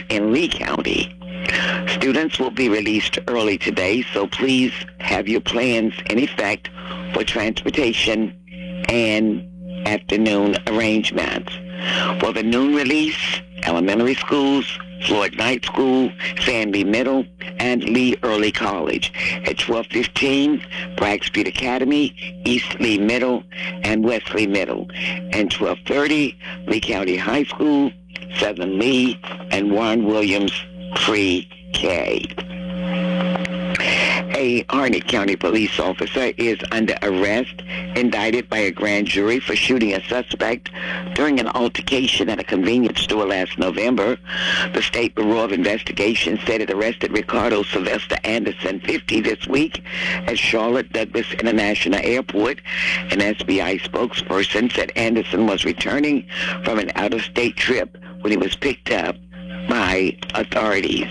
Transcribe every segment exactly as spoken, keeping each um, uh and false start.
in Lee County. Students will be released early today, so please have your plans in effect for transportation and afternoon arrangements. For the noon release, elementary schools, Floyd Knight School, Sandy Middle, and Lee Early College. At twelve fifteen, Bragg Street Academy, East Lee Middle, and Wesley Middle. And twelve thirty, Lee County High School, Southern Lee, and Warren Williams Pre-K. A Harnett County police officer is under arrest, indicted by a grand jury for shooting a suspect during an altercation at a convenience store last November. The State Bureau of Investigation said it arrested Ricardo Sylvester Anderson, fifty, this week at Charlotte Douglas International Airport. An S B I spokesperson said Anderson was returning from an out-of-state trip when he was picked up by authorities.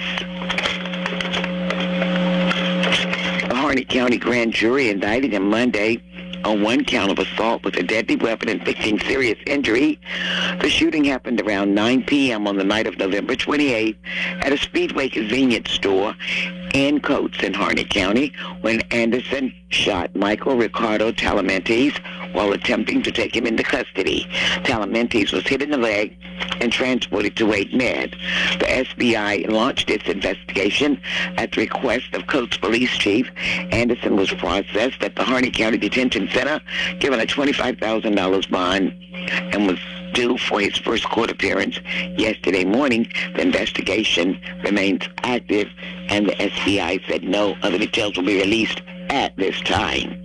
Harnett County grand jury indicted him Monday on one count of assault with a deadly weapon inflicting serious injury. The shooting happened around nine p.m. on the night of November twenty-eighth at a Speedway convenience store in Coates in Harnett County when Anderson shot Michael Ricardo Talamentes while attempting to take him into custody. Talamentes was hit in the leg and transported to Wade Med. The S B I launched its investigation at the request of Coates Police Chief. Anderson was processed at the Harnett County Detention Center, given a twenty-five thousand dollars bond, and was due for his first court appearance yesterday morning. The investigation remains active, and the S B I said no other details will be released at this time.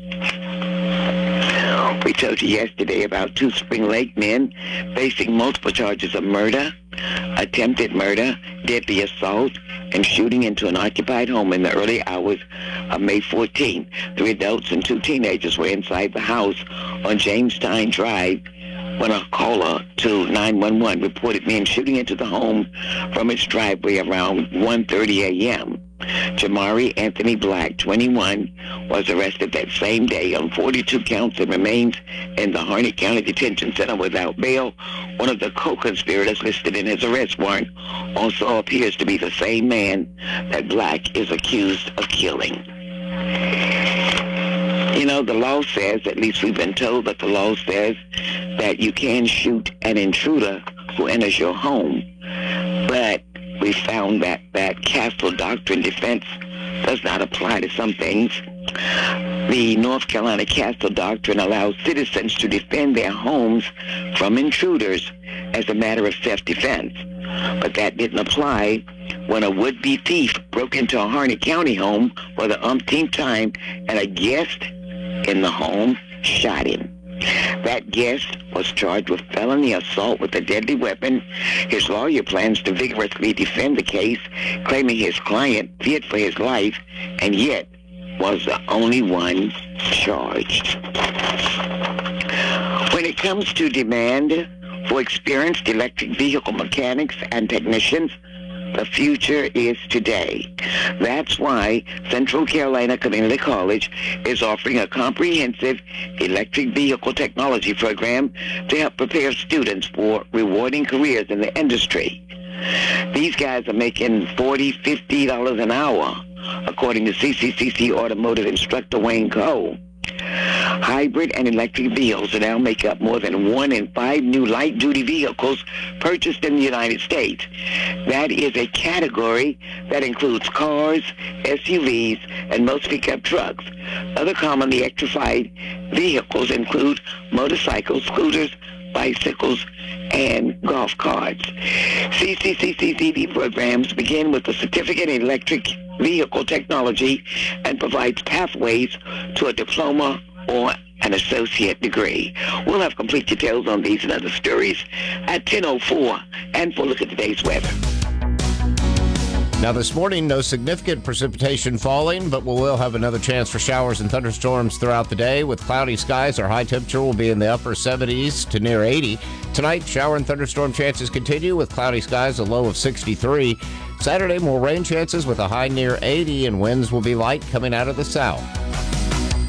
We told you yesterday about two Spring Lake men facing multiple charges of murder, attempted murder, deadly assault, and shooting into an occupied home in the early hours of May fourteenth. Three adults and two teenagers were inside the house on Jamestown Drive when a caller to nine one one reported men shooting into the home from its driveway around one thirty a.m. Jamari Anthony Black, twenty-one, was arrested that same day on forty-two counts and remains in the Harnett County Detention Center without bail. One of the co-conspirators listed in his arrest warrant also appears to be the same man that Black is accused of killing. You know, the law says, at least we've been told that the law says, that you can shoot an intruder who enters your home. But we found that that castle doctrine defense does not apply to some things. The North Carolina castle doctrine allows citizens to defend their homes from intruders as a matter of self-defense. But that didn't apply when a would-be thief broke into a Harnett County home for the umpteenth time and a guest in the home shot him. That guest was charged with felony assault with a deadly weapon. His lawyer plans to vigorously defend the case, claiming his client feared for his life and yet was the only one charged. When it comes to demand for experienced electric vehicle mechanics and technicians, the future is today. That's why Central Carolina Community College is offering a comprehensive electric vehicle technology program to help prepare students for rewarding careers in the industry. These guys are making forty dollars, fifty dollars an hour, according to C C C C Automotive Instructor Wayne Cole. Hybrid and electric vehicles now make up more than one in five new light-duty vehicles purchased in the United States. That is a category that includes cars, S U Vs, and most pickup trucks. Other commonly electrified vehicles include motorcycles, scooters, bicycles, and golf carts. C C C C C V programs begin with a certificate in electric vehicle technology and provides pathways to a diploma or an associate degree. We'll have complete details on these and other stories at ten oh four, and for a look at today's weather. Now this morning, no significant precipitation falling, but we will have another chance for showers and thunderstorms throughout the day. With cloudy skies, our high temperature will be in the upper seventies to near eighty. Tonight, shower and thunderstorm chances continue with cloudy skies, a low of sixty-three. Saturday, more rain chances with a high near eighty, and winds will be light coming out of the south.